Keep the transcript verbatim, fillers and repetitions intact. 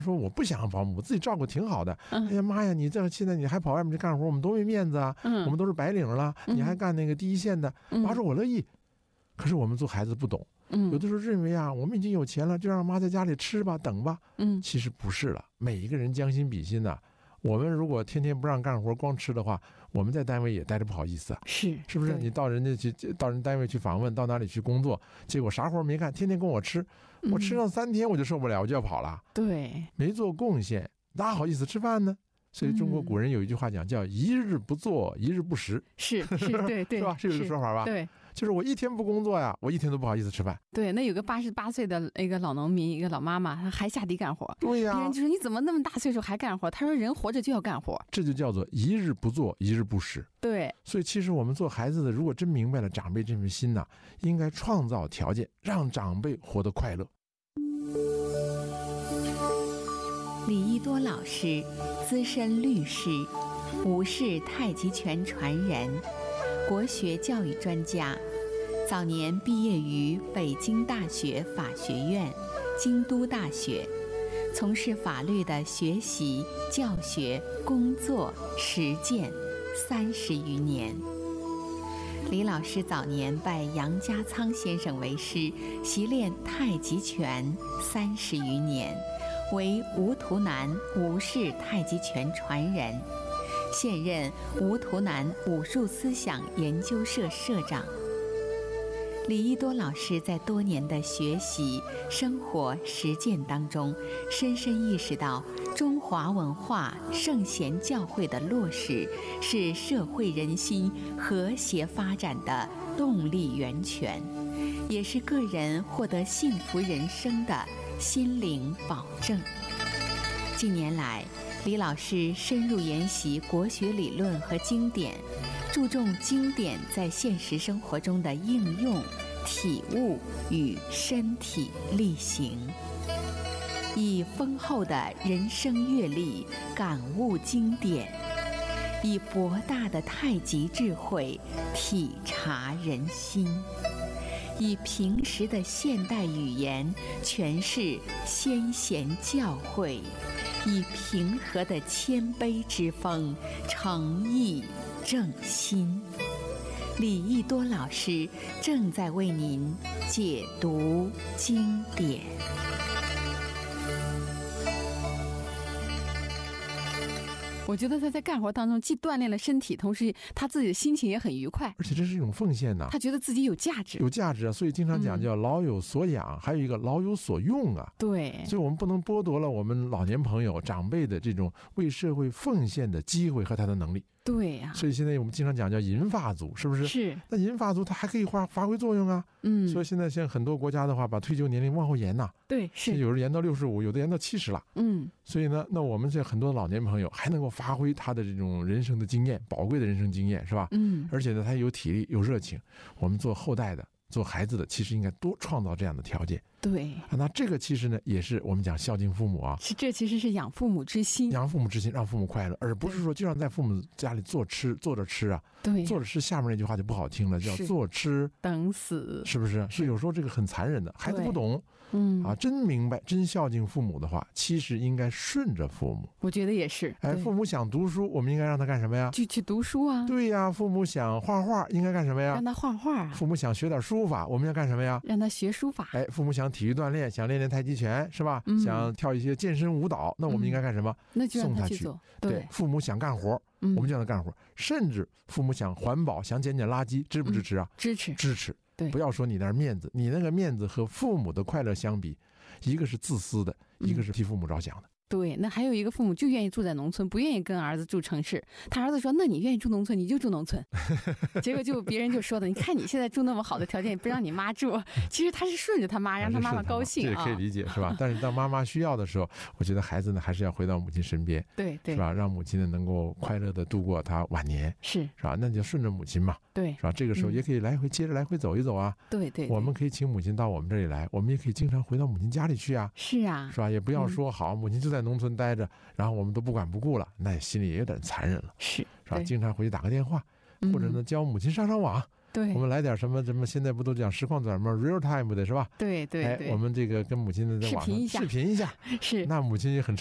说我不想要保姆，我自己照顾挺好的。 嗯、 哎呀妈呀，你这现在你还跑外面去干活，我们多没面子啊！ 嗯、 我们都是白领了， 嗯、 你还干那个第一线的。 嗯、 妈说我乐意，可是我们做孩子不懂， 嗯、 有的时候认为啊，我们已经有钱了，就让妈在家里吃吧，等吧。 嗯， 其实不是了，每一个人将心比心呐、啊。我们如果天天不让干活，光吃的话，我们在单位也待着不好意思啊。 是， 是不是？你到人家去，到人单位去访问，到哪里去工作，结果啥活没干，天天跟我吃，我吃上三天我就受不了，我就要跑了。 对， 没做贡献，哪好意思吃饭呢？所以中国古人有一句话讲，叫一日不做，一日不食。 是是，对对， 是吧？是有这个说法吧？ 对。 就是我一天不工作呀，我一天都不好意思吃饭。 对，那有个八十八岁的一个老农民，一个老妈妈，她还下地干活。 对呀、啊， 别人就说你怎么那么大岁数还干活？她说人活着就要干活， 这就叫做一日不做，一日不食。 对， 所以其实我们做孩子的，如果真明白了长辈这份心呐、啊，应该创造条件，让长辈活得快乐。 李一多老师，资深律师，吴氏太极拳传人，国学教育专家，早年毕业于北京大学法学院、京都大学，从事法律的学习、教学、工作、实践三十余年。李老师早年拜杨家仓先生为师，习练太极拳三十余年，为吴图南吴氏太极拳传人，现任吴图南武术思想研究社社长。李一多老师在多年的学习、生活、实践当中，深深意识到中华文化圣贤教诲的落实是社会人心和谐发展的动力源泉，也是个人获得幸福人生的心灵保证。近年来，李老师深入研习国学理论和经典，注重经典在现实生活中的应用、体悟与身体力行，以丰厚的人生阅历感悟经典，以博大的太极智慧体察人心，以平实的现代语言诠释先贤教诲，以平和的谦卑之风诚意正心。李一多老师正在为您解读经典。 我觉得他在干活当中既锻炼了身体，同时他自己的心情也很愉快， 而且这是一种奉献呐、啊。 他觉得自己有价值， 有价值啊！所以经常讲叫老有所养，嗯、还有一个老有所用啊。 对， 所以我们不能剥夺了我们老年朋友、长辈的这种为社会奉献的机会和他的能力。 对呀、啊， 所以现在我们经常讲叫银发族，是不是？ 是。 那银发族他还可以发发挥作用啊。 嗯。 所以现在像很多国家的话，把退休年龄往后延呐、啊。 对，是。 有的延到六十五，有的延到七十了。 嗯。 所以呢，那我们这很多老年朋友还能够发挥他的这种人生的经验，宝贵的人生经验，是吧？ 嗯。 而且呢，他有体力，有热情。我们做后代的，做孩子的，其实应该多创造这样的条件。 对啊，那这个其实呢，也是我们讲孝敬父母啊， 是这其实是养父母之心， 养父母之心，让父母快乐，而不是说就让在父母家里坐吃坐着吃啊。 对， 坐着吃下面那句话就不好听了，叫坐吃等死， 是不是？是有时候这个很残忍的，孩子不懂， 嗯啊，真明白，真孝敬父母的话，其实应该顺着父母。 我觉得也是， 哎，父母想读书，我们应该让他干什么呀？ 去去读书啊。 对呀，父母想画画，应该干什么呀？ 让他画画。 父母想学点书法，我们要干什么呀？ 让他学书法。 哎，父母想体育锻炼，想练练太极拳，是吧？ 嗯、 想跳一些健身舞蹈，那我们应该干什么？ 嗯、那就让他送他去做。 对， 对， 父母想干活， 嗯、 我们就让他干活。甚至父母想环保，想捡捡垃圾，支不支持啊？ 嗯、支持， 支持。 对， 不要说你那面子，你那个面子和父母的快乐相比，一个是自私的，一个是替父母着想的。 嗯对，那还有一个父母就愿意住在农村，不愿意跟儿子住城市。他儿子说：“那你愿意住农村，你就住农村。”结果就别人就说的：“你看你现在住那么好的条件，不让你妈住。”其实他是顺着他妈，让他妈妈高兴啊。 这也可以理解，是吧？但是当妈妈需要的时候，我觉得孩子呢还是要回到母亲身边， 对对， 是吧？让母亲呢能够快乐的度过他晚年， 是是吧？那就顺着母亲嘛， 对， 是吧？这个时候也可以来回、嗯、接着来回走一走啊。 对 对, 对， 我们可以请母亲到我们这里来，我们也可以经常回到母亲家里去啊。 是啊， 是吧？也不要说好，母亲就在农村待着。然后我们都不管不顾了，那心里也有点残忍了， 是是吧？经常回去打个电话，或者呢教母亲上上网， 对， 我们来点什么什么，现在不都讲实况转吗 ？real time 的是吧？ 对对对， 哎，我们这个跟母亲在网上视频一下视频一下， 是那母亲也很